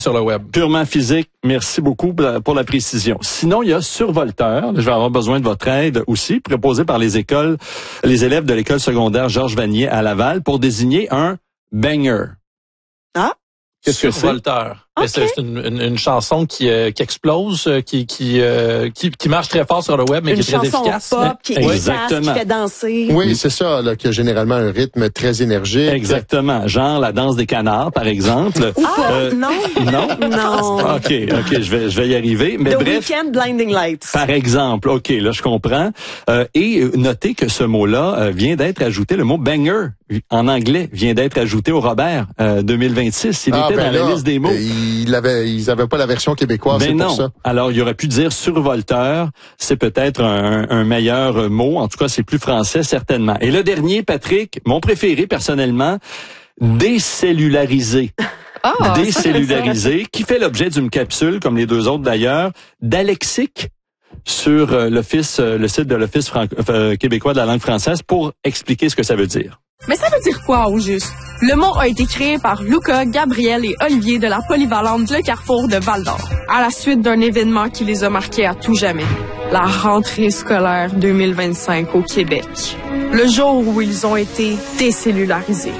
sur le web. Purement physique. Merci beaucoup pour la précision. Sinon, il y a survolteur. Je vais avoir besoin de votre aide aussi, proposé par les élèves de l'école secondaire Georges Vanier à Laval pour désigner un banger. Ah? Qu'est-ce que c'est? Survolteur. Okay. C'est une chanson qui explose, qui marche très fort sur le web, mais qui est très efficace. Une chanson pop, qui est efficace, qui fait danser. Oui, c'est ça, là, qui a généralement un rythme très énergique. Exactement. Genre la danse des canards, par exemple. Non. OK, je vais y arriver. Mais The bref. Weeknd, Blinding Lights. Par exemple. OK, là, je comprends. Et notez que ce mot-là vient d'être ajouté, le mot banger, en anglais, vient d'être ajouté au Robert 2026. Il était dans la liste des mots. Ils avaient pas la version québécoise, c'est pour ça. Alors, il aurait pu dire survolteur. C'est peut-être un meilleur mot. En tout cas, c'est plus français, certainement. Et le dernier, Patrick, mon préféré, personnellement, décellularisé. Décellularisé, qui fait l'objet d'une capsule, comme les deux autres d'ailleurs, d'Alexic sur le site de l'Office québécois de la langue française pour expliquer ce que ça veut dire. Mais ça veut dire quoi au juste? Le mot a été créé par Luca, Gabriel et Olivier de la polyvalente Le Carrefour de Val-d'Or, à la suite d'un événement qui les a marqués à tout jamais. La rentrée scolaire 2025 au Québec. Le jour où ils ont été décellularisés.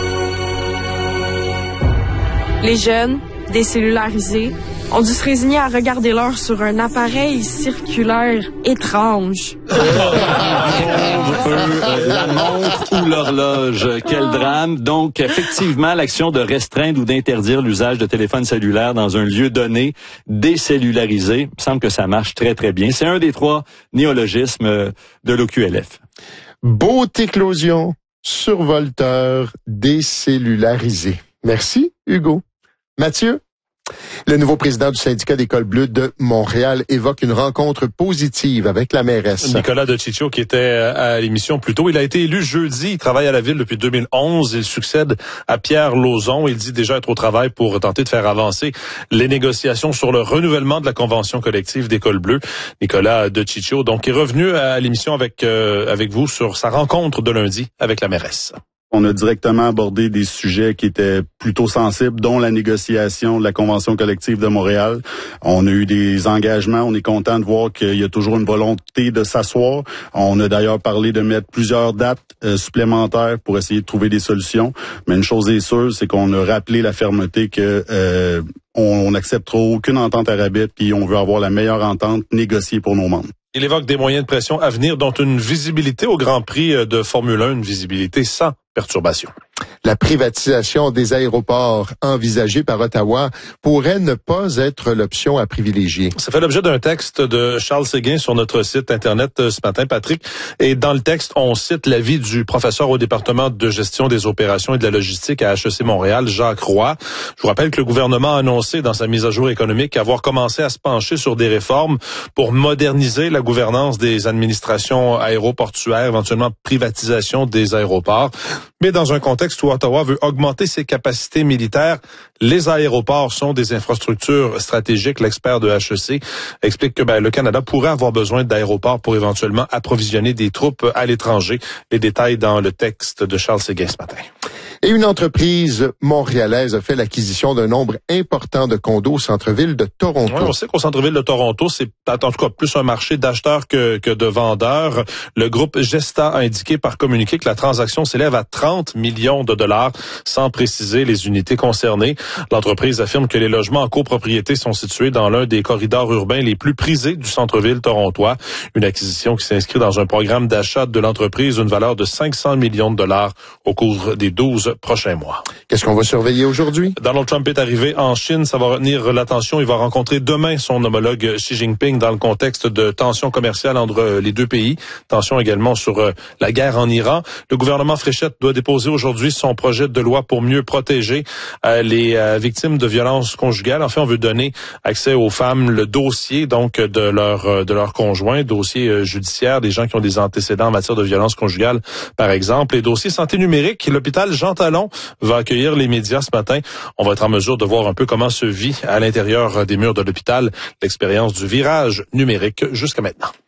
Les jeunes, décellularisés, ont dû se résigner à regarder l'heure sur un appareil circulaire étrange. La montre ou l'horloge, quel drame. Donc, effectivement, l'action de restreindre ou d'interdire l'usage de téléphones cellulaires dans un lieu donné, décellularisé, il me semble que ça marche très, très bien. C'est un des 3 néologismes de l'OQLF. Beau éclosion, survolteur, décellularisé. Merci, Hugo. Mathieu? Le nouveau président du syndicat d'École bleue de Montréal évoque une rencontre positive avec la mairesse. Nicolas De Ciccio, qui était à l'émission plus tôt, il a été élu jeudi. Il travaille à la ville depuis 2011. Il succède à Pierre Lauzon. Il dit déjà être au travail pour tenter de faire avancer les négociations sur le renouvellement de la convention collective d'École bleue. Nicolas De Ciccio, donc, est revenu à l'émission avec vous sur sa rencontre de lundi avec la mairesse. On a directement abordé des sujets qui étaient plutôt sensibles, dont la négociation de la Convention collective de Montréal. On a eu des engagements. On est content de voir qu'il y a toujours une volonté de s'asseoir. On a d'ailleurs parlé de mettre plusieurs dates supplémentaires pour essayer de trouver des solutions. Mais une chose est sûre, c'est qu'on a rappelé la fermeté que on n'acceptera aucune entente arabite, puis on veut avoir la meilleure entente négociée pour nos membres. Il évoque des moyens de pression à venir, dont une visibilité au Grand Prix de Formule 1, une visibilité sans perturbation. La privatisation des aéroports envisagée par Ottawa pourrait ne pas être l'option à privilégier. Ça fait l'objet d'un texte de Charles Séguin sur notre site Internet ce matin, Patrick. Et dans le texte, on cite l'avis du professeur au département de gestion des opérations et de la logistique à HEC Montréal, Jacques Roy. Je vous rappelle que le gouvernement a annoncé dans sa mise à jour économique avoir commencé à se pencher sur des réformes pour moderniser la gouvernance des administrations aéroportuaires, éventuellement privatisation des aéroports. Mais dans un contexte où Ottawa veut augmenter ses capacités militaires, les aéroports sont des infrastructures stratégiques. L'expert de HEC explique que le Canada pourrait avoir besoin d'aéroports pour éventuellement approvisionner des troupes à l'étranger. Les détails dans le texte de Charles Séguin ce matin. Et une entreprise montréalaise a fait l'acquisition d'un nombre important de condos au centre-ville de Toronto. Oui, on sait qu'au centre-ville de Toronto, c'est en tout cas plus un marché d'acheteurs que de vendeurs. Le groupe Gesta a indiqué par communiqué que la transaction s'élève à 30 millions de dollars, sans préciser les unités concernées. L'entreprise affirme que les logements en copropriété sont situés dans l'un des corridors urbains les plus prisés du centre-ville torontois. Une acquisition qui s'inscrit dans un programme d'achat de l'entreprise d'une valeur de 500 millions de dollars au cours des 12 prochains mois. Qu'est-ce qu'on va surveiller aujourd'hui? Donald Trump est arrivé en Chine. Ça va retenir l'attention. Il va rencontrer demain son homologue Xi Jinping dans le contexte de tensions commerciales entre les deux pays. Tensions également sur la guerre en Iran. Le gouvernement Fréchette doit déposer aujourd'hui son projet de loi pour mieux protéger les victimes de violences conjugales. En fait, on veut donner accès aux femmes le dossier donc de leur conjoint, dossier judiciaire, des gens qui ont des antécédents en matière de violences conjugales, par exemple. Les dossiers santé numérique, l'hôpital Jean Talon va accueillir les médias ce matin. On va être en mesure de voir un peu comment se vit à l'intérieur des murs de l'hôpital l'expérience du virage numérique jusqu'à maintenant.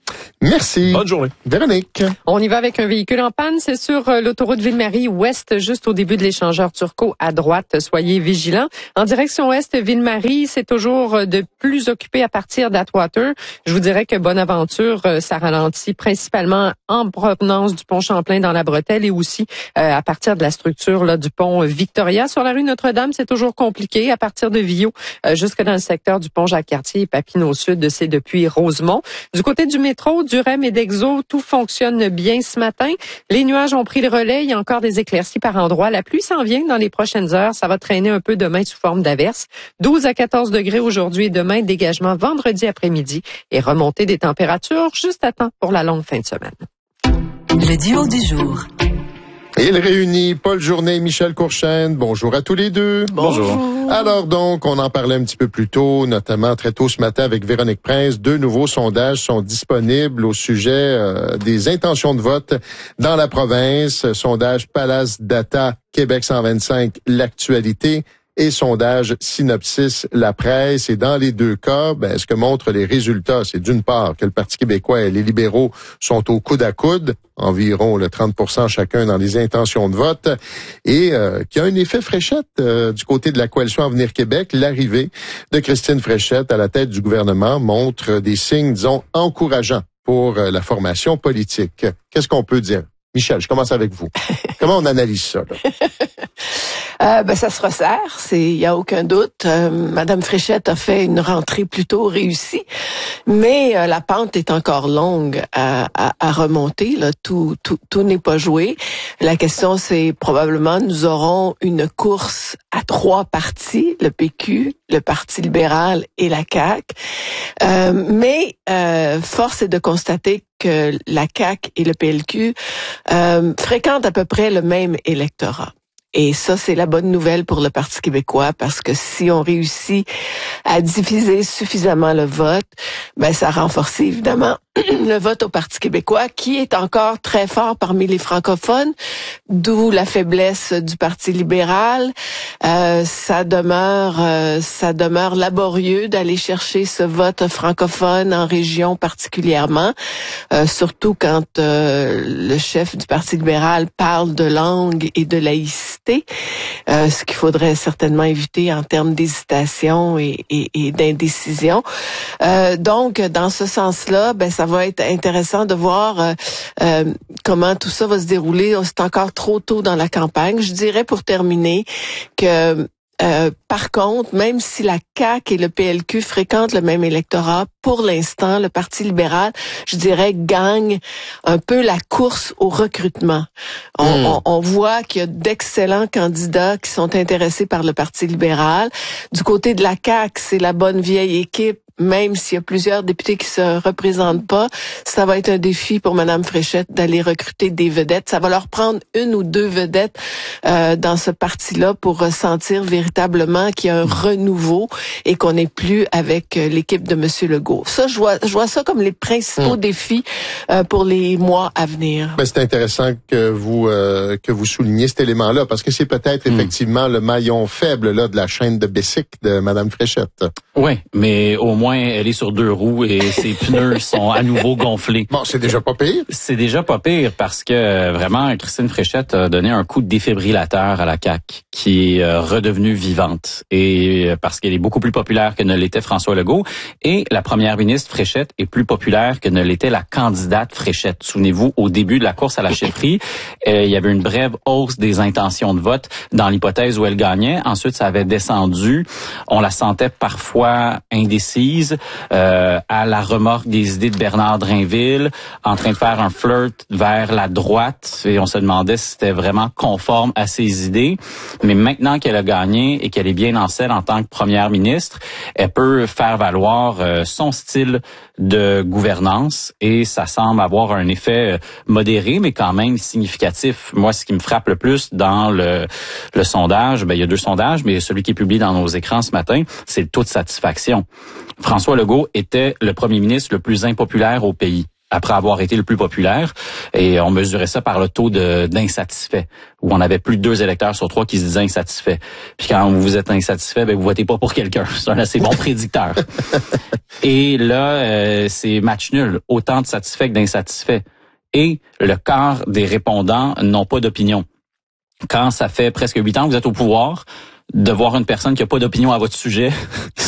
Merci. Bonne journée. Véronique. On y va avec un véhicule en panne. C'est sur l'autoroute Ville-Marie ouest, juste au début de l'échangeur Turcot à droite. Soyez vigilants. En direction ouest, Ville-Marie, c'est toujours de plus occupé à partir d'Atwater. Je vous dirais que Bonaventure, ça ralentit principalement en provenance du pont Champlain dans la Bretelle et aussi à partir de la structure là, du pont Victoria. Sur la rue Notre-Dame, c'est toujours compliqué. À partir de Villot, jusque dans le secteur du pont Jacques-Cartier et Papineau-Sud, c'est depuis Rosemont. Du côté du métro, du REM et d'Exo, tout fonctionne bien ce matin. Les nuages ont pris le relais. Il y a encore des éclaircies par endroits. La pluie s'en vient dans les prochaines heures. Ça va traîner un peu demain sous forme d'averse. 12 à 14 degrés aujourd'hui et demain, dégagement vendredi après-midi et remontée des températures juste à temps pour la longue fin de semaine. Le duo du jour. Il réunit Paul Journet et Michel Courchaine. Bonjour à tous les deux. Bonjour. Alors donc, on en parlait un petit peu plus tôt, notamment très tôt ce matin avec Véronique Prince. 2 nouveaux sondages sont disponibles au sujet des intentions de vote dans la province. Sondage Palace Data Québec 125, l'actualité. Et sondage Synopsis, la presse. Et dans les 2 cas, ce que montrent les résultats, c'est d'une part que le Parti québécois et les libéraux sont au coude à coude, environ le 30% chacun dans les intentions de vote, et qu'il y a un effet Fréchette du côté de la coalition Avenir Québec. L'arrivée de Christine Fréchette à la tête du gouvernement montre des signes, disons, encourageants pour la formation politique. Qu'est-ce qu'on peut dire? Michel, je commence avec vous. Comment on analyse ça, là? Ça se resserre, il y a aucun doute. Madame Fréchette a fait une rentrée plutôt réussie, mais la pente est encore longue à remonter. Là, tout n'est pas joué. La question, c'est probablement nous aurons une course à 3 partis, le PQ, le Parti libéral et la CAQ. Mais force est de constater que la CAQ et le PLQ fréquentent à peu près le même électorat. Et ça, c'est la bonne nouvelle pour le Parti québécois, parce que si on réussit à diviser suffisamment le vote, ça renforce évidemment le vote au Parti québécois, qui est encore très fort parmi les francophones, d'où la faiblesse du Parti libéral. Ça demeure laborieux d'aller chercher ce vote francophone en région particulièrement, surtout quand le chef du Parti libéral parle de langue et de laïcité, ce qu'il faudrait certainement éviter en termes d'hésitation et d'indécision. Donc, dans ce sens-là, ça va être intéressant de voir comment tout ça va se dérouler. C'est encore trop tôt dans la campagne. Je dirais pour terminer que par contre, même si la CAQ et le PLQ fréquentent le même électorat, pour l'instant, le Parti libéral, je dirais, gagne un peu la course au recrutement. On voit qu'il y a d'excellents candidats qui sont intéressés par le Parti libéral. Du côté de la CAQ, c'est la bonne vieille équipe. Même s'il y a plusieurs députés qui se représentent pas, ça va être un défi pour Madame Fréchette d'aller recruter des vedettes. Ça va leur prendre 1 ou 2 vedettes dans ce parti-là pour ressentir véritablement qu'il y a un renouveau et qu'on n'est plus avec l'équipe de Monsieur Legault. Ça, je vois ça comme les principaux défis pour les mois à venir. C'est intéressant que vous souligniez cet élément-là, parce que c'est peut-être effectivement le maillon faible là de la chaîne de Bessic de Madame Fréchette. Oui, mais au moins elle est sur 2 roues et ses pneus sont à nouveau gonflés. Bon, c'est déjà pas pire. C'est déjà pas pire parce que vraiment Christine Fréchette a donné un coup de défibrillateur à la CAQ qui est redevenue vivante, et parce qu'elle est beaucoup plus populaire que ne l'était François Legault, et la première ministre Fréchette est plus populaire que ne l'était la candidate Fréchette. Souvenez-vous, au début de la course à la chefferie, il y avait une brève hausse des intentions de vote dans l'hypothèse où elle gagnait. Ensuite, ça avait descendu. On la sentait parfois indécise, à la remorque des idées de Bernard Drainville, en train de faire un flirt vers la droite, et on se demandait si c'était vraiment conforme à ses idées. Mais maintenant qu'elle a gagné et qu'elle est bien en selle en tant que première ministre, elle peut faire valoir son style de gouvernance, et ça semble avoir un effet modéré, mais quand même significatif. Moi, ce qui me frappe le plus dans le sondage, il y a 2 sondages, mais celui qui est publié dans nos écrans ce matin, c'est le taux de satisfaction. François Legault était le premier ministre le plus impopulaire au pays. après avoir été le plus populaire. Et on mesurait ça par le taux d'insatisfaits, où on avait plus de 2 électeurs sur 3 qui se disaient insatisfaits. Puis quand vous êtes insatisfait, ben vous votez pas pour quelqu'un. C'est un assez bon prédicteur. Et là, c'est match nul. Autant de satisfaits que d'insatisfaits. Et le quart des répondants n'ont pas d'opinion. Quand ça fait presque 8 ans que vous êtes au pouvoir, de voir une personne qui a pas d'opinion à votre sujet,